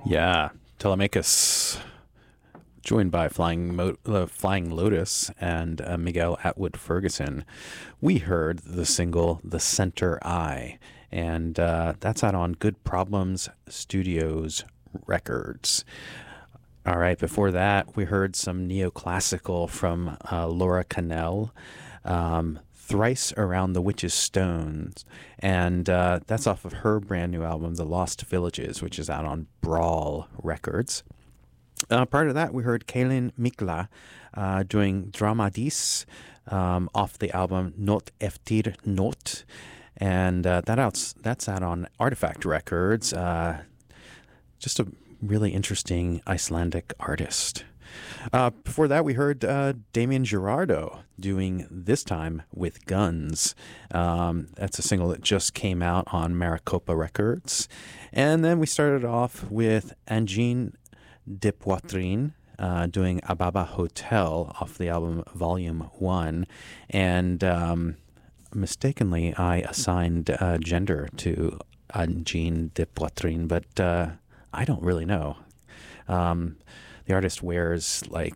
Yeah, Telemachus, joined by Flying Lotus and Miguel Atwood Ferguson. We heard the single "The Center Eye," and that's out on Good Problems Studios Records. All right, before that, we heard some neoclassical from Laura Cannell, Thrice Around the Witch's Stones. And that's off of her brand new album, The Lost Villages, which is out on Brawl Records. Prior to that, we heard Kaelin Mikla doing Dramadis off the album Not Eftir Not. And that's out on Artifact Records. Just a really interesting Icelandic artist. Before that, we heard Damien Girardo doing This Time with Guns. That's a single that just came out on Maricopa Records. And then we started off with Angine de Poitrine doing Ababa Hotel off the album Volume 1. And mistakenly, I assigned gender to Angine de Poitrine, but I don't really know. The artist wears like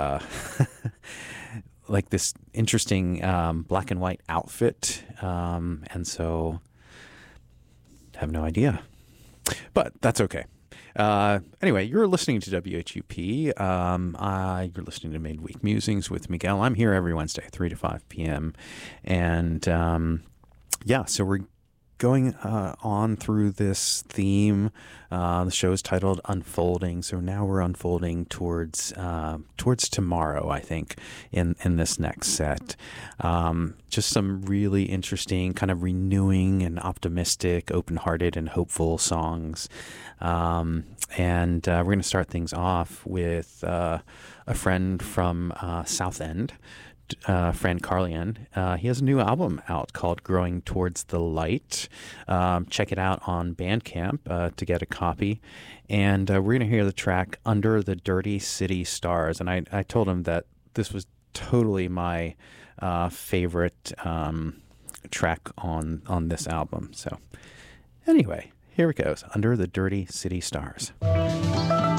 like this interesting black and white outfit, and so I have no idea. But that's okay. Anyway, you're listening to WHUP. You're listening to Midweek Musings with Miguel. I'm here every Wednesday, 3 to 5 p.m. And so we're going on through this theme. The show is titled Unfolding, so now we're unfolding towards tomorrow, I think, in this next set. Just some really interesting, kind of renewing and optimistic, open-hearted and hopeful songs. And we're going to start things off with a friend from Southend, Fran Carlian. He has a new album out called Growing Towards the Light. Check it out on Bandcamp to get a copy. And we're going to hear the track Under the Dirty City Stars. And I told him that this was totally my favorite track on this album. So anyway, here it goes, Under the Dirty City Stars.